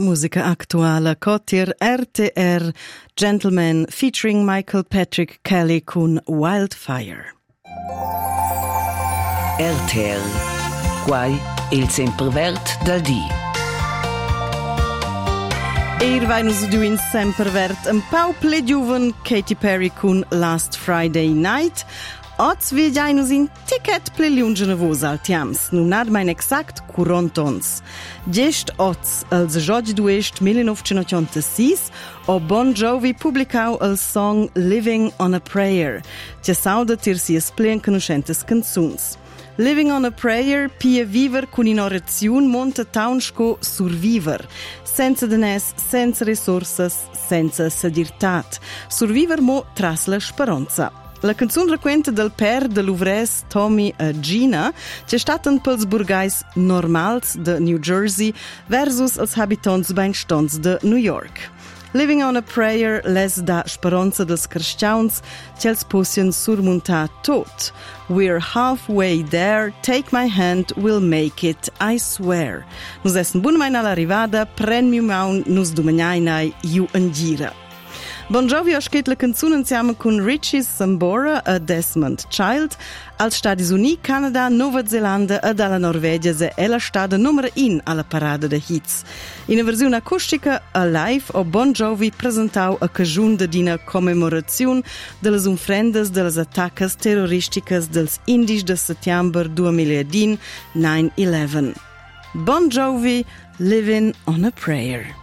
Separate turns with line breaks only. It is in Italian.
Musica actuala cotir RTR Gentleman featuring Michael Patrick Kelly con Wildfire.
RTR, quai il sempervert dal di.
Vai nus du in sempervert un pau ple giuven Katy Perry con Last Friday Night. Oz viagiainus in ticket ple lungenevos altiams, nun ad mein exact 40 ons. Gest oz, als George Duest 1986, o Bon Jovi publicau el song Living on a Prayer, tia sauda tir si esplen conoscentes canzuns. Living on a Prayer pia viver con in oraziun monta taunsco surviver, senza denes, senza resources, senza sadirtat. Surviver mo tras la speranza. La canzone racconta del per dell'uvres Tommy e Gina, che staten pels burgais normals de New Jersey versus els habitants benstons de New York. Living on a Prayer les da speranza dels cristians, che els possien surmuntar tot. We're halfway there, take my hand, we'll make it, I swear. Nus essen bunmein all'arrivada, pren miu maun, nus dumaniainai, iu angira. Bon Jovi ha scritto la canzone insieme con Richie Sambora e Desmond Child. Als Stati Uniti, Canada, Nuova Zelanda e dalla Norvegia è la stata numero 1 alla parada de hits. In una versione acustica a live, o Bon Jovi presentau a cajun di una commemorazione delle unfrendes delle attaccas terroristicas dels 11 de settembre 2001, 9/11. Bon Jovi, Living on a Prayer.